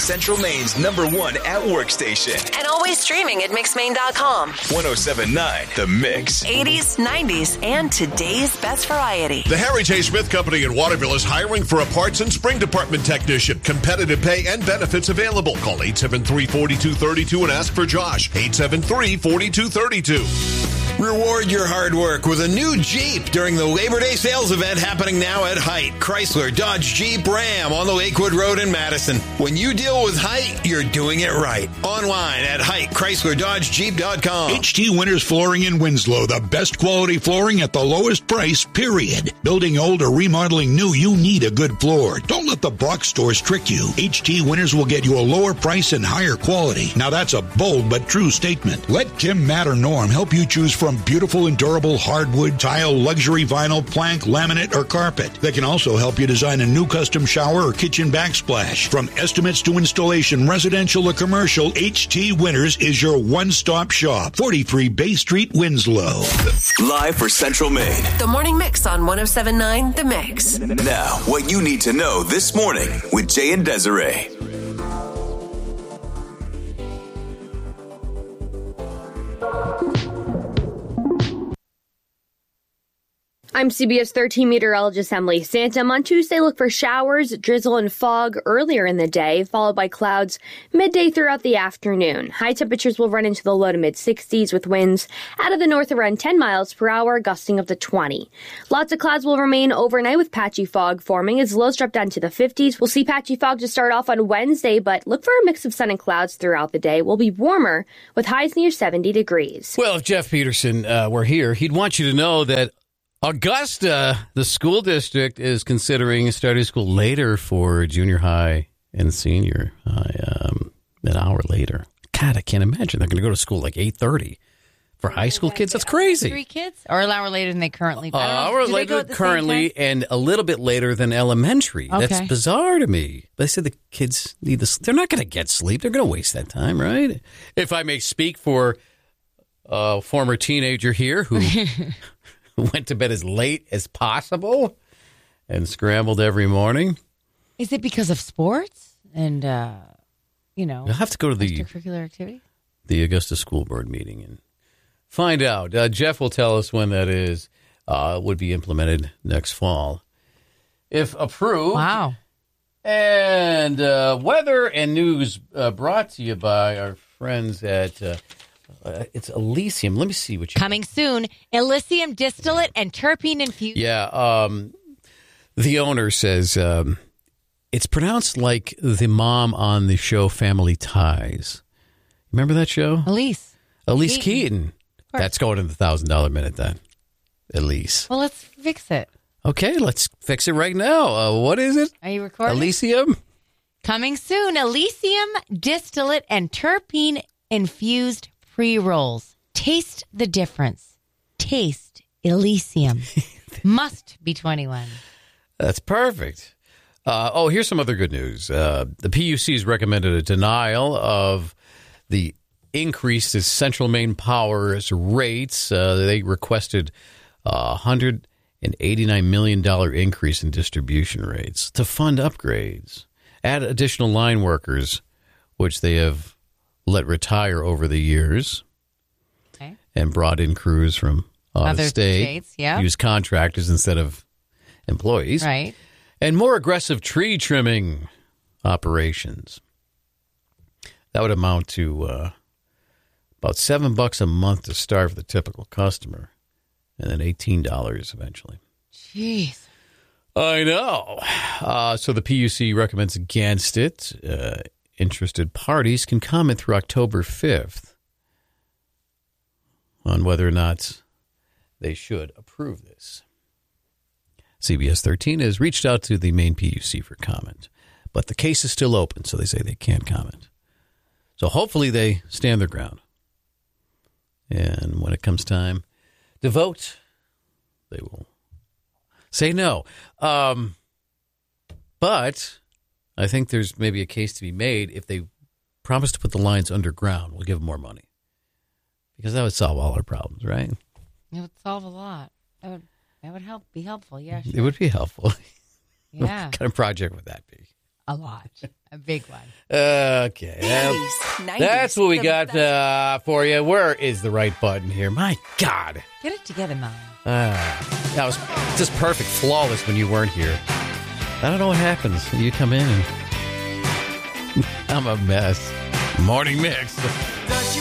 Central Maine's #1 at-work station. And always streaming at mixmaine.com. 107.9 The Mix. 80s, 90s, and today's best variety. The Harry J. Smith Company in Waterville is hiring for a parts and spring department technician. Competitive pay and benefits available. Call 873-4232 and ask for Josh. 873-4232. Reward your hard work with a new Jeep during the Labor Day sales event happening now at Hite. Chrysler, Dodge, Jeep, Ram on the Lakewood Road in Madison. When you deal with Hite, you're doing it right. Online at HiteChryslerDodgeJeep.com. HT Winters Flooring in Winslow. The best quality flooring at the lowest price, period. Building old or remodeling new, you need a good floor. Don't let the box stores trick you. HT Winters will get you a lower price and higher quality. Now that's a bold but true statement. Let Kim, Matt, or Norm help you choose from beautiful and durable hardwood, tile, luxury vinyl, plank, laminate, or carpet. They can also help you design a new custom shower or kitchen backsplash. From estimates to installation, residential or commercial, HT Winters is your one-stop shop. 43 Bay Street, Winslow. Live for Central Maine. The Morning Mix on 107.9 The Mix. Now, what you need to know this morning with Jay and Desiree. I'm CBS 13 meteorologist Emily Santam. On Tuesday, look for showers, drizzle, and fog earlier in the day, followed by clouds midday throughout the afternoon. High temperatures will run into the low to mid 60s with winds out of the north around 10 miles per hour, gusting up to 20. Lots of clouds will remain overnight with patchy fog forming as lows drop down to the 50s. We'll see patchy fog to start off on Wednesday, but look for a mix of sun and clouds throughout the day. We'll be warmer with highs near 70 degrees. Well, if Jeff Peterson were here, he'd want you to know that Augusta, the school district, is considering starting school later for junior high and senior high, an hour later. God, I can't imagine. They're going to go to school like 8:30 for high school kids. That's crazy. 3 kids? Or an hour later than they currently do? An hour later currently and a little bit later than elementary. Okay. That's bizarre to me. They said the kids need this. They're not going to get sleep. They're going to waste that time, right? If I may speak for a former teenager here who... went to bed as late as possible and scrambled every morning. Is it because of sports and, You'll have to go to the extracurricular activity? The Augusta School Board meeting and find out. Jeff will tell us when that is. Would be implemented next fall. If approved. Wow. And weather and news brought to you by our friends at... it's Elysium. Let me see what you... Coming soon, Elysium distillate and terpene infused. Yeah, the owner says it's pronounced like the mom on the show Family Ties. Remember that show? Elise Keaton. That's going in the $1,000 minute then. Elise. Well, let's fix it. Okay, let's fix it right now. What is it? Are you recording? Elysium? Coming soon, Elysium distillate and terpene infused pre-rolls. Taste the difference. Taste Elysium. Must be 21. That's perfect. Here's some other good news. The PUC's recommended a denial of the increase to Central Maine Power's rates. They requested $189 million increase in distribution rates to fund upgrades, add additional line workers, which they have let retire over the years, and brought in crews from other state, states, use contractors instead of employees, right? And more aggressive tree trimming operations. That would amount to about $7 a month to start for the typical customer, and then $18 eventually. Jeez. I know. So the PUC recommends against it. Interested parties can comment through October 5th on whether or not they should approve this. CBS 13 has reached out to the Maine PUC for comment, but the case is still open, so they say they can't comment. So hopefully they stand their ground. And when it comes time to vote, they will say no. But I think there's maybe a case to be made if they promise to put the lines underground. We'll give them more money. Because that would solve all our problems, right? It would solve a lot. That would be helpful, yeah. Sure. It would be helpful. Yeah. What kind of project would that be? A lot. A big one. Okay. 80s, That's what we the got best. for you. Where is the right button here? My God. Get it together, Mom. That was just perfect, flawless when you weren't here. I don't know what happens. You come in and I'm a mess. Morning Mix.